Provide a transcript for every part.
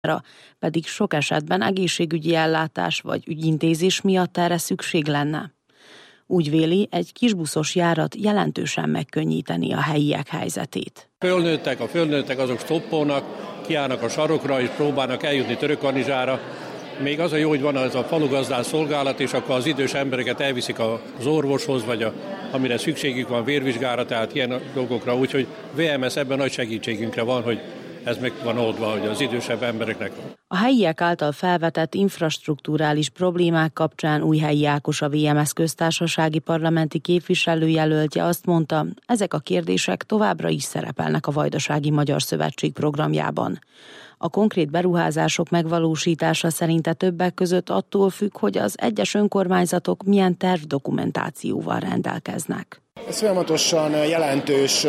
pedig sok esetben egészségügyi ellátás vagy ügyintézés miatt erre szükség lenne. Úgy véli, egy kisbuszos járat jelentősen megkönnyíteni a helyiek helyzetét. A fölnőttek azok stoppolnak, kiállnak a sarokra és próbálnak eljutni Törökkanizsára. Még az a jó, hogy van ez a falugazdás szolgálat, és akkor az idős embereket elviszik az orvoshoz, vagy amire szükségük van, vérvizsgára, tehát ilyen dolgokra. Úgyhogy VMS ebben nagy segítségünkre van, hogy ez meg van oldva, hogy az idősebb embereknek. A helyiek által felvetett infrastrukturális problémák kapcsán Újhelyi Ákos, a VMS köztársasági parlamenti képviselőjelöltje azt mondta, ezek a kérdések továbbra is szerepelnek a Vajdasági Magyar Szövetség programjában. A konkrét beruházások megvalósítása szerinte többek között attól függ, hogy az egyes önkormányzatok milyen tervdokumentációval rendelkeznek. Ez folyamatosan jelentős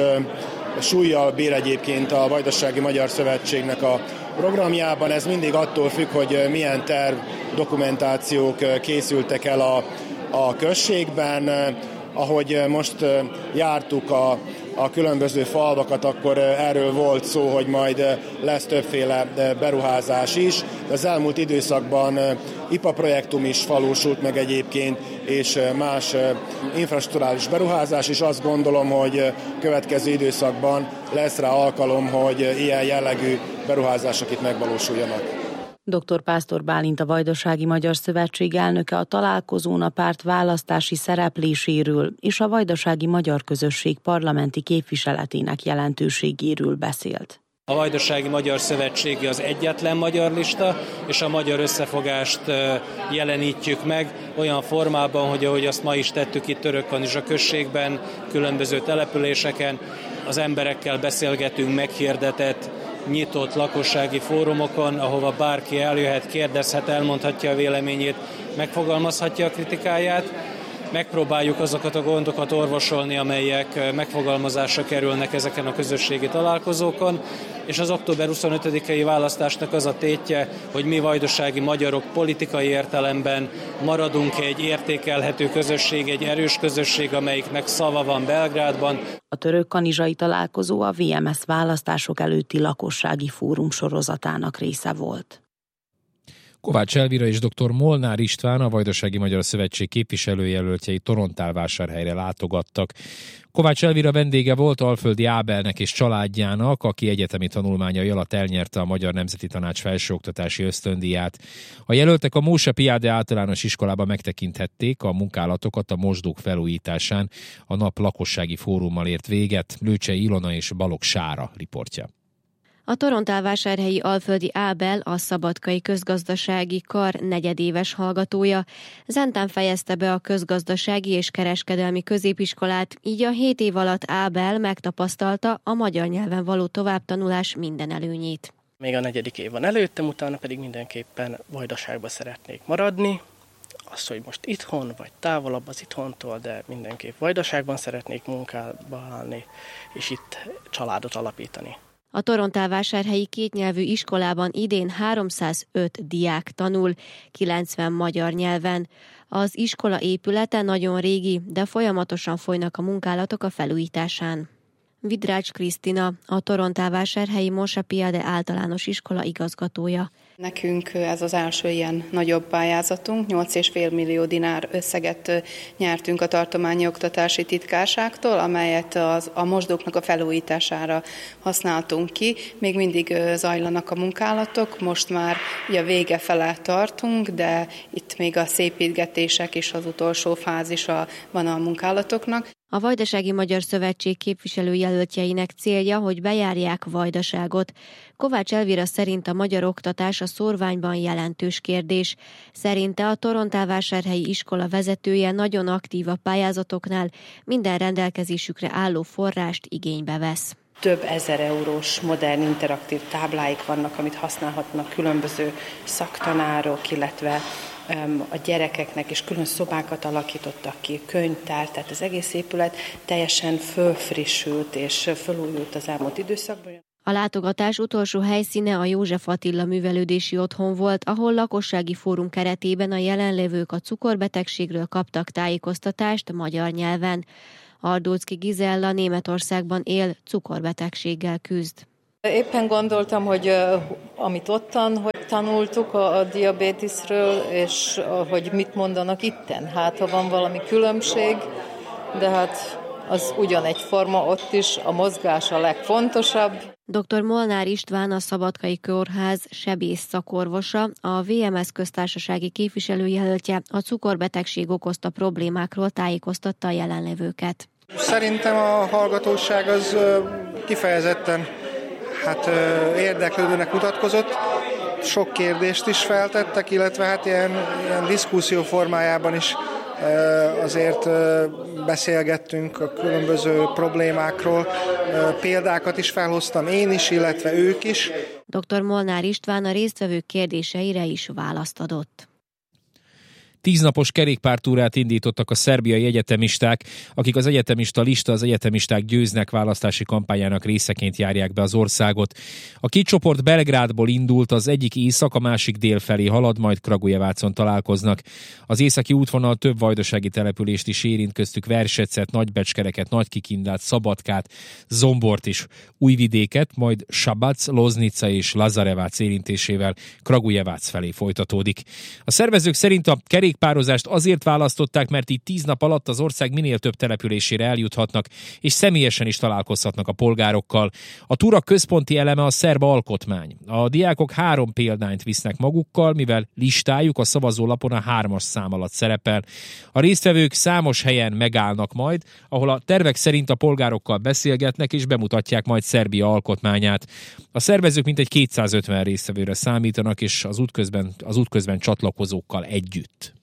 súllyal bír egyébként a Vajdasági Magyar Szövetségnek a programjában. Ez mindig attól függ, hogy milyen tervdokumentációk készültek el a községben. Ahogy most jártuk a különböző falvakat, akkor erről volt szó, hogy majd lesz többféle beruházás is. De az elmúlt időszakban IPA projektum is valósult meg egyébként, és más infrastrukturális beruházás is. Azt gondolom, hogy következő időszakban lesz rá alkalom, hogy ilyen jellegű beruházások itt megvalósuljanak. Dr. Pásztor Bálint, a Vajdasági Magyar Szövetség elnöke a találkozón a párt választási szerepléséről és a vajdasági magyar közösség parlamenti képviseletének jelentőségéről beszélt. A Vajdasági Magyar Szövetség az egyetlen magyar lista, és a magyar összefogást jelenítjük meg olyan formában, hogy ahogy azt ma is tettük itt Törökkanizsa községben, különböző településeken, az emberekkel beszélgetünk meghirdetett, nyitott lakossági fórumokon, ahova bárki eljöhet, kérdezhet, elmondhatja a véleményét, megfogalmazhatja a kritikáját. Megpróbáljuk azokat a gondokat orvosolni, amelyek megfogalmazásra kerülnek ezeken a közösségi találkozókon, és az október 25-i választásnak az a tétje, hogy mi vajdasági magyarok politikai értelemben maradunk egy értékelhető közösség, egy erős közösség, amelyiknek szava van Belgrádban. A törökkanizsai találkozó a VMS választások előtti lakossági fórum sorozatának része volt. Kovács Elvira és dr. Molnár István, a Vajdasági Magyar Szövetség képviselőjelöltjei Torontálvásárhelyre látogattak. Kovács Elvira vendége volt Alföldi Ábelnek és családjának, aki egyetemi tanulmányai alatt elnyerte a Magyar Nemzeti Tanács felsőoktatási ösztöndíját. A jelöltek a Móse Piade általános iskolában megtekinthették a munkálatokat a mosdók felújításán. A nap lakossági fórummal ért véget. Lőcsei Ilona és Balogh Sára riportja. A Torontálvásárhelyi Alföldi Ábel, a Szabadkai Közgazdasági Kar negyedéves hallgatója. Zentán fejezte be a közgazdasági és kereskedelmi középiskolát, így a 7 év alatt Ábel megtapasztalta a magyar nyelven való továbbtanulás minden előnyét. Még a 4. év van előttem, utána pedig mindenképpen Vajdaságba szeretnék maradni. Az, hogy most itthon, vagy távolabb az itthontól, de mindenképp Vajdaságban szeretnék munkába állni, és itt családot alapítani. A Torontálvásárhelyi kétnyelvű iskolában idén 305 diák tanul, 90 magyar nyelven. Az iskola épülete nagyon régi, de folyamatosan folynak a munkálatok a felújításán. Vidrács Krisztina, a Torontálvásárhelyi Móse Piade általános iskola igazgatója. Nekünk ez az első ilyen nagyobb pályázatunk, 8,5 millió dinár összeget nyertünk a tartományi oktatási titkárságtól, amelyet a mosdóknak a felújítására használtunk ki. Még mindig zajlanak a munkálatok, most már ugye vége fele tartunk, de itt még a szépítgetések és az utolsó fázisa van a munkálatoknak. A Vajdasági Magyar Szövetség képviselőjelöltjeinek célja, hogy bejárják Vajdaságot. Kovács Elvira szerint a magyar oktatás a szórványban jelentős kérdés. Szerinte a Torontálvásárhelyi iskola vezetője nagyon aktív a pályázatoknál, minden rendelkezésükre álló forrást igénybe vesz. Több ezer eurós modern interaktív tábláik vannak, amit használhatnak különböző szaktanárok, illetve a gyerekeknek is külön szobákat alakítottak ki, könyvtár, tehát az egész épület teljesen fölfrissült és fölújult az elmúlt időszakban. A látogatás utolsó helyszíne a József Attila művelődési otthon volt, ahol lakossági fórum keretében a jelenlévők a cukorbetegségről kaptak tájékoztatást magyar nyelven. Ardóczky Gizella Németországban él, cukorbetegséggel küzd. Éppen gondoltam, hogy amit ottan, hogy tanultuk a diabétiszről, és hogy mit mondanak itten. Hát, ha van valami különbség, de hát az ugyanegyforma ott is, a mozgás a legfontosabb. Dr. Molnár István, a Szabadkai Kórház sebész szakorvosa, a VMS köztársasági képviselőjelöltje a cukorbetegség okozta problémákról tájékoztatta a jelenlévőket. Szerintem a hallgatóság az kifejezetten érdeklődőnek mutatkozott. Sok kérdést is feltettek, illetve ilyen diszkuszió formájában is azért beszélgettünk a különböző problémákról. Példákat is felhoztam én is, illetve ők is. Dr. Molnár István a résztvevők kérdéseire is választ adott. 10 napos kerékpártúrát indítottak a szerbiai egyetemisták, akik az egyetemista lista az egyetemisták győznek választási kampányának részeként járják be az országot. A két csoport Belgrádból indult, az egyik észak, a másik dél felé halad, majd Kragujevácon találkoznak. Az északi útvonal több vajdasági települést is érint, köztük Versecet, Nagybecskereket, Nagykikindát, Szabadkát, Zombort is, Újvidéket, majd Sabac, Loznica és Lazarevác érintésével Kragujevác felé folytatódik. A szervezők szerint a kerékpározást azért választották, mert így 10 nap alatt az ország minél több településére eljuthatnak, és személyesen is találkozhatnak a polgárokkal. A túra központi eleme a szerb alkotmány. A diákok 3 példányt visznek magukkal, mivel listájuk a szavazólapon a 3-as szám alatt szerepel. A résztvevők számos helyen megállnak majd, ahol a tervek szerint a polgárokkal beszélgetnek és bemutatják majd Szerbia alkotmányát. A szervezők mintegy 250 résztvevőre számítanak, és az útközben csatlakozókkal együtt.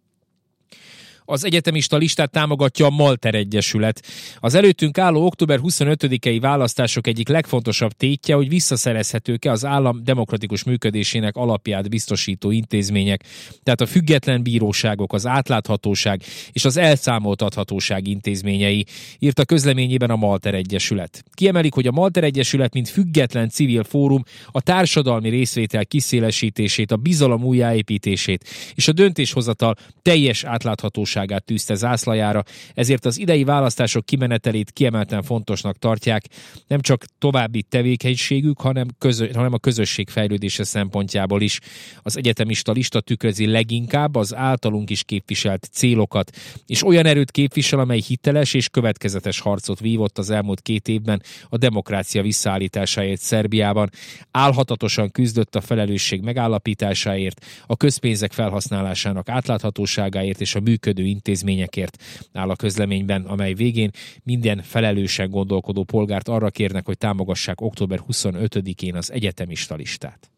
Az egyetemista listát támogatja a Malter Egyesület. Az előttünk álló október 25-i választások egyik legfontosabb tétje, hogy visszaszerezhetők-e az állam demokratikus működésének alapját biztosító intézmények, tehát a független bíróságok, az átláthatóság és az elszámoltathatóság intézményei, írt a közleményében a Malter Egyesület. Kiemelik, hogy a Malter Egyesület, mint független civil fórum a társadalmi részvétel kiszélesítését, a bizalom újjáépítését és a döntéshozatal teljes átláthatóságát tűzte zászlajára, ezért az idei választások kimenetelét kiemelten fontosnak tartják, nem csak további tevékenységük, hanem a közösség fejlődése szempontjából is. Az egyetemista lista tükrözi leginkább az általunk is képviselt célokat, és olyan erőt képvisel, amely hiteles és következetes harcot vívott az elmúlt 2 évben a demokrácia visszaállításáért Szerbiában. Álhatatosan küzdött a felelősség megállapításáért, a közpénzek felhasználásának átláthatóságáért és a működő intézményekért, áll a közleményben, amely végén minden felelősen gondolkodó polgárt arra kérnek, hogy támogassák október 25-én az egyetemista listát.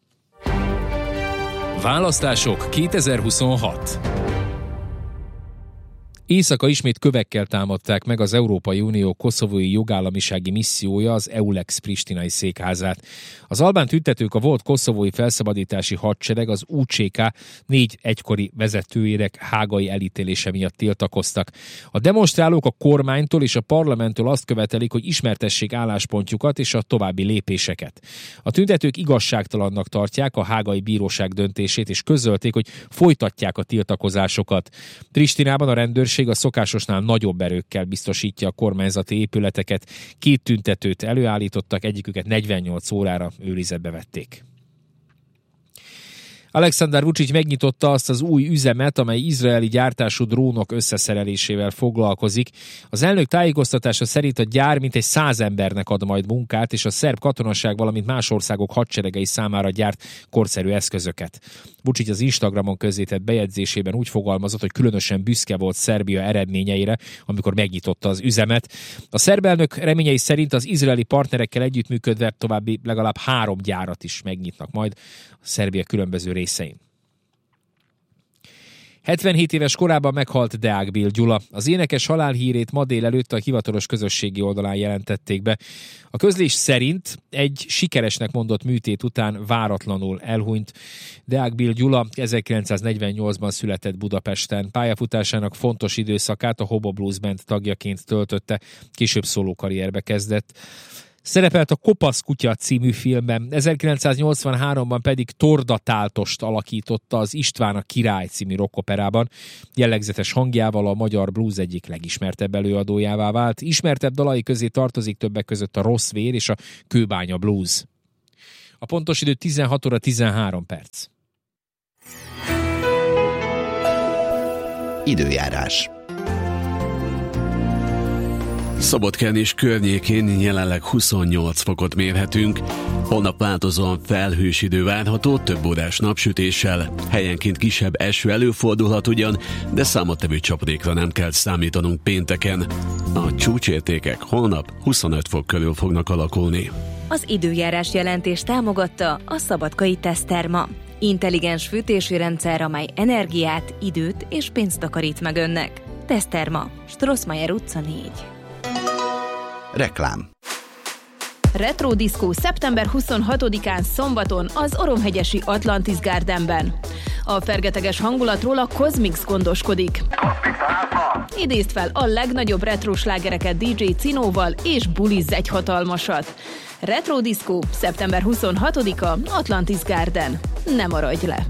Választások 2026. Éjszaka ismét kövekkel támadták meg az Európai Unió koszovói jogállamisági missziója, az EULEX pristinai székházát. Az albán tüntetők a volt koszovói felszabadítási hadsereg, az UCK 4 egykori vezetőjének hágai elítélése miatt tiltakoztak. A demonstrálók a kormánytól és a parlamenttől azt követelik, hogy ismertessék álláspontjukat és a további lépéseket. A tüntetők igazságtalannak tartják a hágai bíróság döntését, és közölték, hogy folytatják a tiltakozásokat. Pristinában a rendőrség a szokásosnál nagyobb erőkkel biztosítja a kormányzati épületeket. 2 tüntetőt előállítottak, egyiküket 48 órára őrizetbe vették. Alexander Vučić megnyitotta azt az új üzemet, amely izraeli gyártású drónok összeszerelésével foglalkozik. Az elnök tájékoztatása szerint a gyár mintegy 100 embernek ad majd munkát, és a szerb katonaság, valamint más országok hadseregei számára gyárt korszerű eszközöket. Vučić az Instagramon közzétett bejegyzésében úgy fogalmazott, hogy különösen büszke volt Szerbia eredményeire, amikor megnyitotta az üzemet. A szerb elnök reményei szerint az izraeli partnerekkel együttműködve további legalább 3 gyárat is megnyitnak majd a Szerbia különböző részein. 77 éves korában meghalt Deák Bél Gyula. Az énekes halálhírét ma délelőtt a hivatalos közösségi oldalán jelentették be. A közlés szerint egy sikeresnek mondott műtét után váratlanul elhunyt. Deák Bél Gyula 1948-ban született Budapesten. Pályafutásának fontos időszakát a Hobo Blues Band tagjaként töltötte, később szólókarrierbe kezdett. Szerepelt a Kopasz kutya című filmben, 1983-ban pedig Torda Táltost alakította az István a király című rockoperában. Jellegzetes hangjával a magyar blues egyik legismertebb előadójává vált. Ismertebb dalai közé tartozik többek között a Rossz vér és a Kőbánya blues. A pontos idő 16 óra 13 perc. Időjárás. Szabadkán és környékén jelenleg 28 fokot mérhetünk. Holnap változóan felhős idő várható, több órás napsütéssel. Helyenként kisebb eső előfordulhat ugyan, de számottevő csapadékra nem kell számítanunk pénteken. A csúcsértékek holnap 25 fok körül fognak alakulni. Az időjárás jelentés támogatta a Szabadkai Teszterma. Intelligens fűtési rendszer, amely energiát, időt és pénzt takarít meg önnek. Teszterma, Strossmayer utca 4. Reklám. Retro Disco szeptember 26-án szombaton az Oromhegyesi Atlantis Gardenben. A fergeteges hangulatról a Cosmix gondoskodik. Idézd fel a legnagyobb retro slágereket DJ Cinóval és bulizz egy hatalmasat. Retro Disco szeptember 26-a Atlantis Garden. Ne maradj le!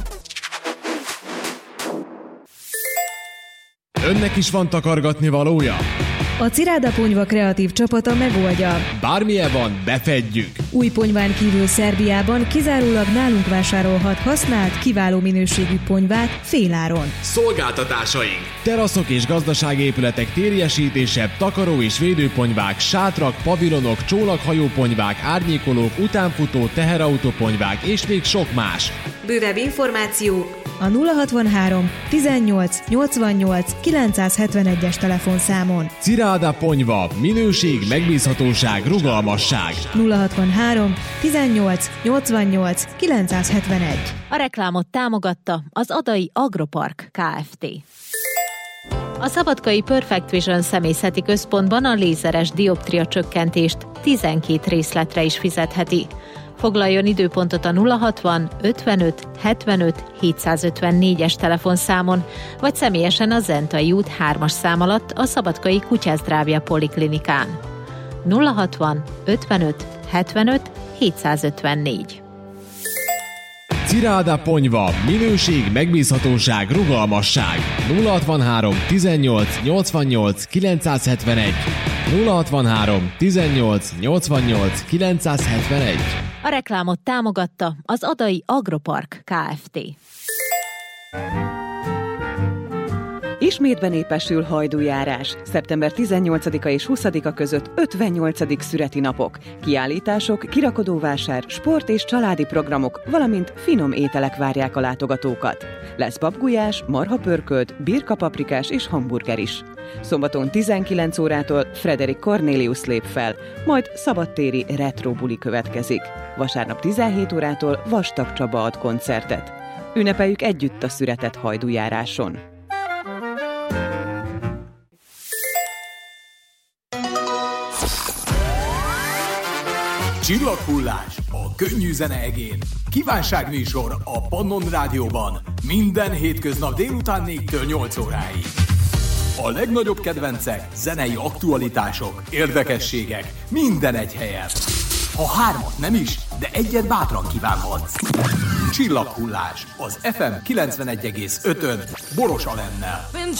Önnek is van takargatni valója? A Ciráda Ponyva kreatív csapata megoldja. Bármilyen van, befedjük. Új ponyván kívül Szerbiában kizárólag nálunk vásárolhat használt, kiváló minőségű ponyvát féláron. Szolgáltatásaink: teraszok és gazdaságépületek térjesítése, takaró és védőponyvák, sátrak, pavilonok, csónakhajóponyvák, árnyékolók, utánfutó, teherautóponyvák és még sok más. Bővebb információ a 063 18 88 971-es telefonszámon. Ciráda Ponyva. Minőség, megbízhatóság, rugalmasság. 063 18 88 971. A reklámot támogatta az Adai Agropark Kft. A szabadkai Perfect Vision személyzeti központban a lézeres dioptria csökkentést 12 részletre is fizetheti. Foglaljon időpontot a 060 55 75 754-es telefonszámon, vagy személyesen a Zentai út 3-as szám alatt a Szabadkai Kutyázdrávja Poliklinikán. 060 55 75 754. Ciráda Ponyva. Minőség, megbízhatóság, rugalmasság. 063 18 88 971. 063 18 88 971. A reklámot támogatta az Adai Agropark Kft. Ismét benépesül hajdújárás. Szeptember 18-a és 20-a között 58. szüreti napok. Kiállítások, kirakodóvásár, sport és családi programok, valamint finom ételek várják a látogatókat. Lesz babgulyás, marhapörkölt, birkapaprikás és hamburger is. Szombaton 19 órától Frederik Cornelius lép fel, majd szabadtéri retro buli következik. Vasárnap 17 órától Vastag Csaba ad koncertet. Ünnepeljük együtt a szüretet hajdújáráson. Csillaghullás a könnyű zene egén. Kívánságműsor a Pannon Rádióban minden hétköznap délután 4-től 8 óráig. A legnagyobb kedvencek, zenei aktualitások, érdekességek, minden egy helyen. Ha 3 nem is, de 1 bátran kívánhatsz. Csillaghullás az FM 91,5-ön Boros Alennel.